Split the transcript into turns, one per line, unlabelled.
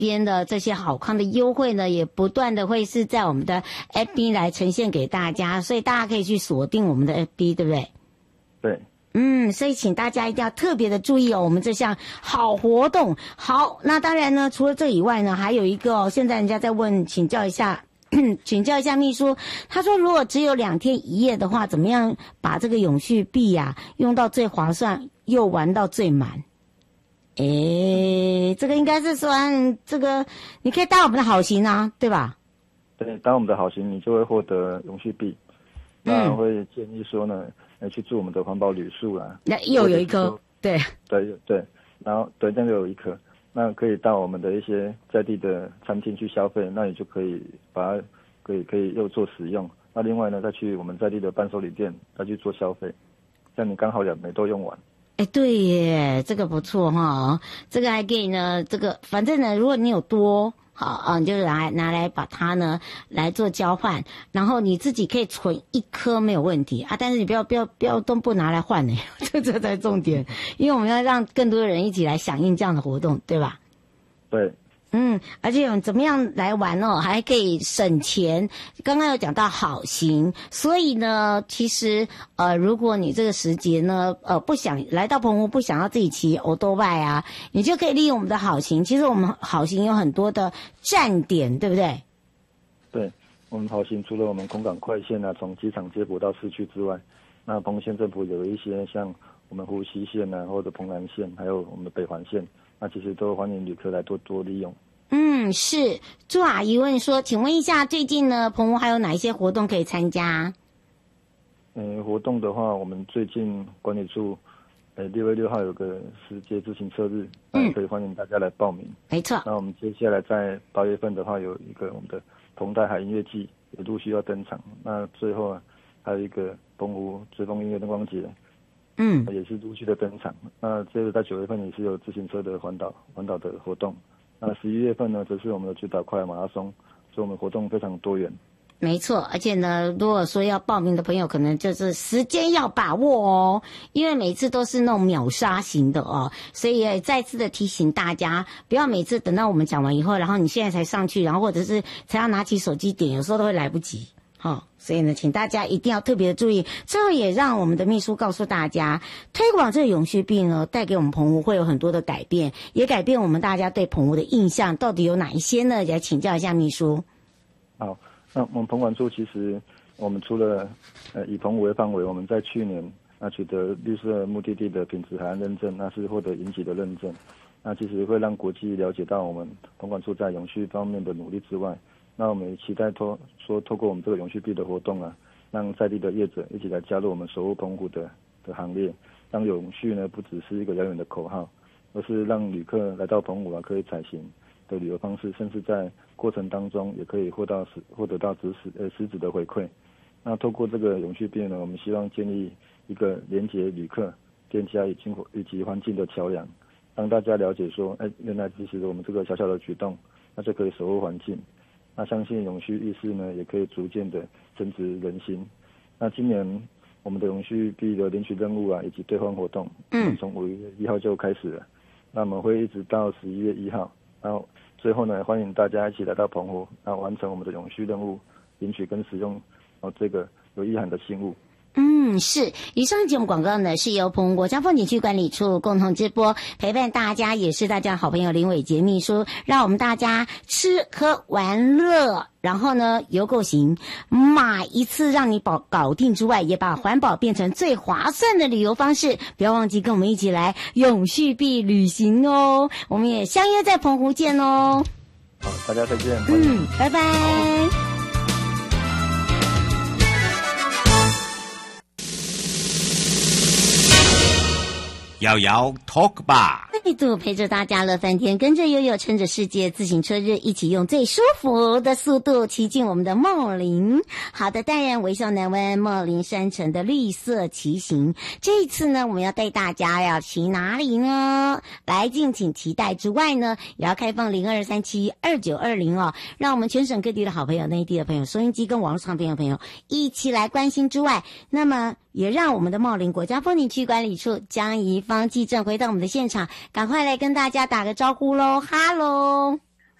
边的这些好康的优惠呢，也不断的会是在我们的 FB 来呈现给大家，所以大家可以去锁定我们的 FB， 对不对？
对。
所以请大家一定要特别的注意哦，我们这项好活动。好，那当然呢，除了这以外呢，还有一个哦，现在人家在问，请教一下秘书，他说如果只有2天1夜的话，怎么样把这个永续币啊用到最划算，又玩到最满？这个应该是算这个，你可以当我们的好行啊，对吧？
对，当我们的好行，你就会获得永续币。那会建议说呢，去住我们的环保旅宿啦。
那又有一颗，对，
然后对，那个有一颗，那可以到我们的一些在地的餐厅去消费，那你就可以把它可以又做使用。那另外呢，再去我们在地的伴手礼店再去做消费，这样你刚好2枚都用完。
对耶，这个不错哈，这个还可以呢，这个反正呢，如果你有多。好啊，你就拿来把它呢来做交换，然后你自己可以存1颗没有问题啊，但是你不要都不拿来换呢，这才重点，因为我们要让更多人一起来响应这样的活动，对吧？
对。
而且怎么样来玩哦，还可以省钱。刚刚有讲到好行，所以呢，其实如果你这个时节呢，不想来到澎湖，不想要自己骑欧多拜啊，你就可以利用我们的好行。其实我们好行有很多的站点，对不对？
对，我们好行除了我们空港快线啊，从机场接驳到市区之外，那澎湖县政府有一些像我们湖西线啊，或者澎南线，还有我们的北环线。那其实都欢迎旅客来多利用。
是。朱阿姨问说，请问一下，最近呢，澎湖还有哪一些活动可以参加？
活动的话，我们最近管理处6月6号有个世界自行车日，那可以欢迎大家来报名。
没错。
那我们接下来在8月份的话，有一个我们的澎台海音乐季也陆续要登场。那最后还有一个澎湖追风音乐灯光节。也是陆续的登场。那这个在9月份也是有自行车的环岛的活动。那11月份呢，则是我们的主打快马拉松，所以我们活动非常多元。
没错，而且呢，如果说要报名的朋友，可能就是时间要把握哦，因为每次都是那种秒杀型的哦，所以也再次的提醒大家，不要每次等到我们讲完以后，然后你现在才上去，然后或者是才要拿起手机点，有时候都会来不及。所以呢，请大家一定要特别的注意。最后也让我们的秘书告诉大家，推广这个永续币呢，带给我们澎湖会有很多的改变，也改变我们大家对澎湖的印象，到底有哪一些呢？也来请教一下秘书。
好，那我们澎管处其实我们除了以澎湖为范围，我们在去年取得绿色目的地的品质海岸认证，那是获得银级的认证。那其实会让国际了解到我们澎管处在永续方面的努力之外，那我们也期待透过我们这个永续币的活动啊，让在地的业者一起来加入我们守护澎湖的行列，让永续呢不只是一个遥远的口号，而是让旅客来到澎湖可以采行的旅游方式，甚至在过程当中也可以获得到实质的回馈。那透过这个永续币呢，我们希望建立一个连结旅客、店家以及环境的桥梁，让大家了解说，原来其实我们这个小小的举动，那就可以守护环境。那相信永续意识呢，也可以逐渐的增值人心。那今年我们的永续币的领取任务以及兑换活动，从5月1号就开始了。那我们会一直到11月1号，然后最后呢，欢迎大家一起来到澎湖，然后完成我们的永续任务，领取跟使用这个有意涵的信物。
是。以上节目广告呢，是由澎湖国家风景区管理处共同直播，陪伴大家也是大家好朋友林伟杰秘书，让我们大家吃喝玩乐，然后呢游购行，买一次让你搞定之外，也把环保变成最划算的旅游方式。不要忘记跟我们一起来永续币旅行哦，我们也相约在澎湖见哦。
好，大家再见。
拜拜。
瑶瑶 Talk 吧，
再度陪着大家乐翻天，跟着悠悠趁着世界自行车日，一起用最舒服的速度骑进我们的梦林。好的，淡然微笑南湾梦林山城的绿色骑行，这一次呢，我们要带大家要骑哪里呢？来敬请期待之外呢，也要开放02372920哦，让我们全省各地的好朋友、内地的朋友、收音机跟网络上的朋友一起来关心之外，那么也让我们的茂林国家风景区管理处江宜芳记者回到我们的现场，赶快来跟大家打个招呼咯，哈喽。